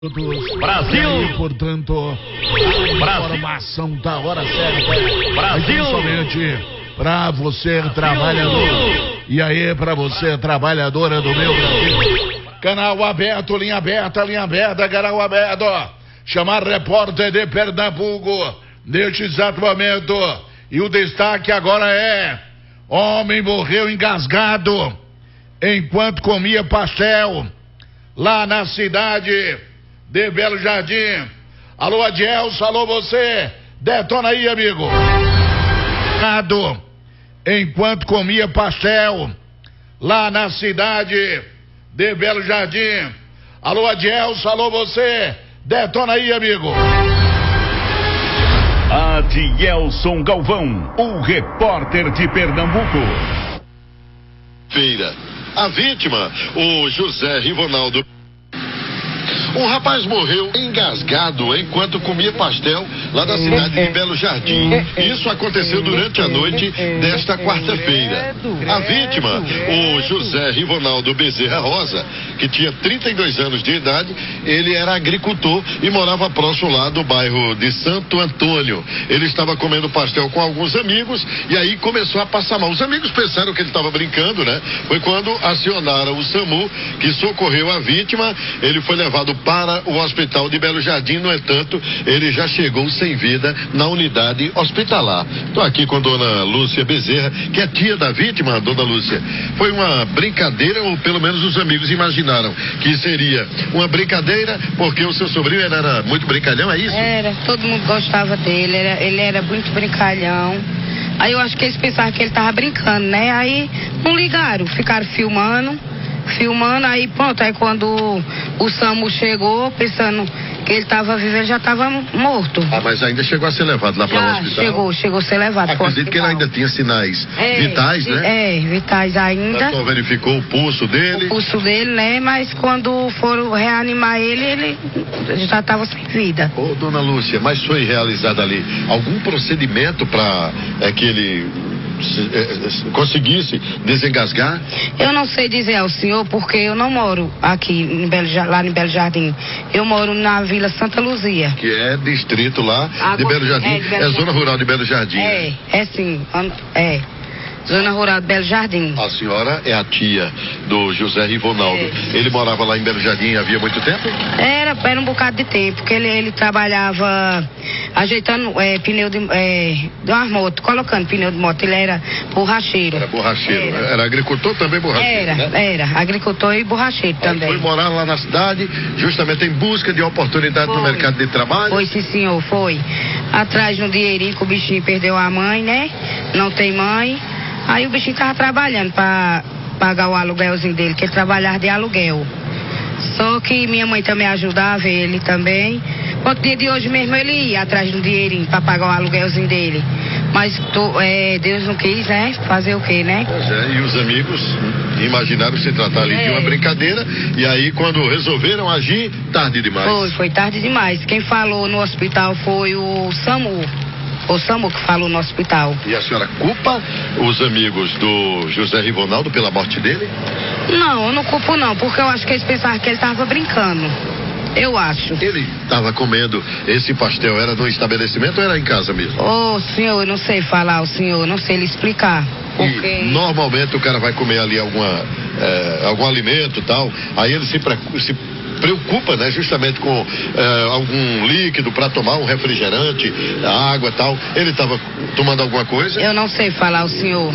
Brasil! E, portanto, a informação da hora certa. Brasil! Somente para você, trabalhador. E aí, para você, trabalhadora do meu Brasil. Canal aberto, linha aberta, canal aberto. Chamar repórter de Pernambuco neste exato momento. E o destaque agora é: homem morreu engasgado enquanto comia pastel lá na cidade de Belo Jardim. Alô, Adielson, alô você. Detona aí, amigo. Enquanto comia pastel lá na cidade de Belo Jardim. Alô, Adielson, alô você. Detona aí, amigo. Adielson Galvão, o repórter de Pernambuco. Feira. A vítima, o José Rivonaldo. Um rapaz morreu engasgado enquanto comia pastel lá da cidade de Belo Jardim. Isso aconteceu durante a noite desta quarta-feira. A vítima, o José Rivonaldo Bezerra Rosa, que tinha 32 anos de idade, ele era agricultor e morava próximo lá do bairro de Santo Antônio. Ele estava comendo pastel com alguns amigos e aí começou a passar mal. Os amigos pensaram que ele estava brincando, né? Foi quando acionaram o SAMU, que socorreu a vítima. Ele foi levado para o hospital de Belo Jardim. No entanto, ele já chegou sem vida na unidade hospitalar. Estou aqui com a dona Lúcia Bezerra, que é tia da vítima. Dona Lúcia, foi uma brincadeira, ou pelo menos os amigos imaginaram que seria uma brincadeira, porque o seu sobrinho era muito brincalhão, é isso? Era, todo mundo gostava dele, ele era muito brincalhão. Aí eu acho que eles pensavam que ele tava brincando, né? Aí não ligaram, ficaram filmando, aí pronto, aí quando o SAMU chegou, pensando que ele estava vivo, ele já estava morto. Ah, mas ainda chegou a ser levado lá para o hospital? Chegou a ser levado. Acredito que ele ainda tinha sinais vitais, né? Vitais ainda. Então verificou o pulso dele? O pulso dele, né? Mas quando foram reanimar ele já estava sem vida. Ô, dona Lúcia, mas foi realizado ali algum procedimento para que ele conseguisse desengasgar? Eu não sei dizer ao senhor, porque eu não moro aqui lá em Belo Jardim. Eu moro na Vila Santa Luzia, que é distrito lá de Belo Jardim. É zona rural de Belo Jardim. É zona rural de Belo Jardim. A senhora é a tia do José Rivonaldo. Ele morava lá em Belo Jardim havia muito tempo? Era um bocado de tempo, porque ele trabalhava ajeitando pneu de uma moto, colocando pneu de moto. Ele era borracheiro. Era borracheiro. Era agricultor também, borracheiro? Era agricultor e borracheiro também. Foi morar lá na cidade, justamente em busca de oportunidade no mercado de trabalho? Foi, sim, senhor, foi. Atrás de um dinheirinho que o bichinho perdeu a mãe, né? Não tem mãe. Aí o bichinho tava trabalhando para pagar o aluguelzinho dele, que ele trabalhava de aluguel. Só que minha mãe também ajudava ele também. No dia de hoje mesmo ele ia atrás do dinheirinho para pagar o aluguelzinho dele. Mas Deus não quis, né? Fazer o quê, né? Pois é, e os amigos imaginaram se tratar ali de uma brincadeira. E aí quando resolveram agir, tarde demais. Foi tarde demais. Quem falou no hospital foi o SAMU. O SAMU que falou no hospital. E a senhora culpa os amigos do José Rivonaldo pela morte dele? Não, eu não culpo não, porque eu acho que eles pensavam que ele estava brincando. Eu acho. Ele estava comendo esse pastel, era no estabelecimento ou era em casa mesmo? Senhor, eu não sei falar, eu não sei lhe explicar. Porque... E normalmente o cara vai comer ali algum alimento e tal, aí ele se preocupa, né, justamente com algum líquido para tomar, um refrigerante, água e tal. Ele estava tomando alguma coisa? Eu não sei falar, senhor.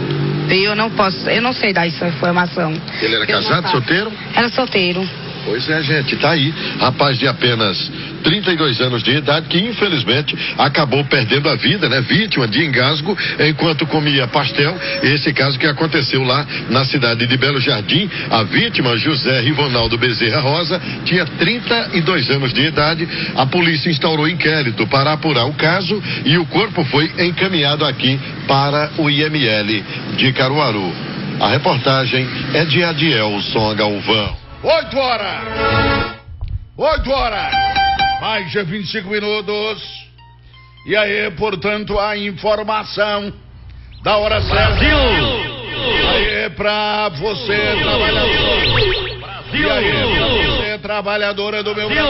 Eu não sei dar essa informação. Ele era casado, solteiro? Era solteiro. Pois é, gente, tá aí, rapaz de apenas 32 anos de idade que infelizmente acabou perdendo a vida, né? Vítima de engasgo enquanto comia pastel. Esse caso que aconteceu lá na cidade de Belo Jardim. A vítima, José Rivonaldo Bezerra Rosa, tinha 32 anos de idade. A polícia instaurou inquérito para apurar o caso e o corpo foi encaminhado aqui para o IML de Caruaru. A reportagem é de Adielson Galvão. 8 horas, mais de 25 minutos. E aí, portanto, a informação da hora certa. Brasil! Aí, pra você, trabalhador. E aí, pra você, trabalhadora do meu Brasil.